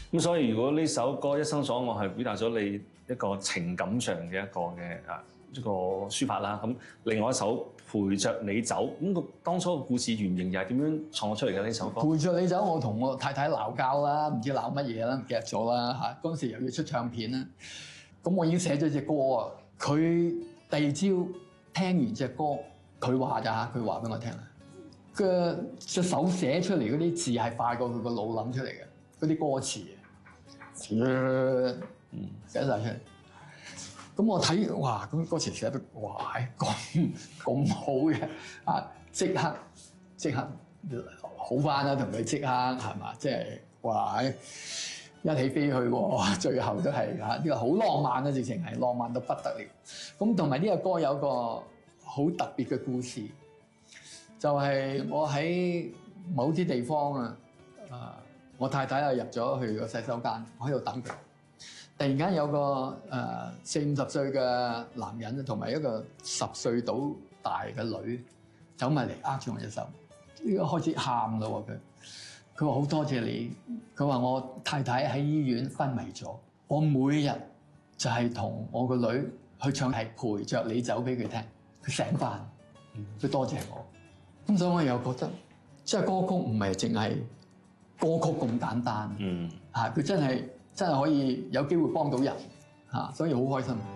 咁所以如果呢首歌《一生所愛》係表達咗你一個情感上嘅一個抒發啦，咁另外一首陪着你走，咁個當初個故事原型又係點樣創作出嚟嘅呢首歌？ 陪着你走，我同我太太鬧交啦，唔知鬧乜嘢啦，唔記得咗啦嚇。嗰陣時又要出唱片啦，咁我已經寫咗隻歌啊。佢第二朝聽完隻歌，佢話咋嚇？佢話俾我聽啦，佢隻手寫出嚟嗰啲字係快過佢個腦諗出嚟嘅，嗰啲歌詞寫晒出嚟。咁我睇哇，咁歌詞寫得哇咁好嘅啊！即刻好翻啦，同佢即刻係嘛？即係哇一起飛去喎，最後都係呢個好浪漫啊！直情係浪漫到不得了。咁同埋呢個歌有個好特別嘅故事，就係我喺某啲地方我太太入咗去個洗手間，我喺度等佢。突然間有個40-50歲嘅男人同埋一個10歲到大嘅女走埋嚟握住我隻手，呢個開始喊啦喎佢話好多謝你，佢話我太太喺醫院昏迷咗，我每日就係同我個女去唱係陪着你走俾佢聽，佢醒返，佢多謝我。咁所以我又覺得即係歌曲唔係淨係歌曲咁簡單，佢真係可以有機會幫到人，所以好開心。